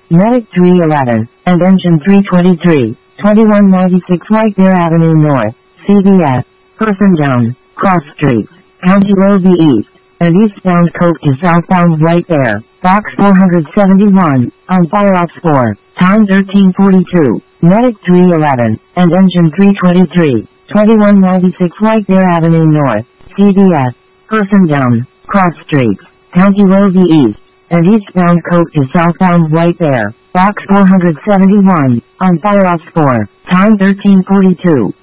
Medic 311, and Engine 323, 2196 White Bear Avenue North, CVS, Person down, Cross Street, County Road V East, and eastbound Coke to southbound White Bear, Box 471, on Fire Ops 4, time 1342, Medic 311, and Engine 323, 2196 White Bear Avenue North, CVS, Person down, Cross Street, County Road V East, and eastbound Coke to southbound White Bear, Box 471, on Fire Ops 4, time 1342.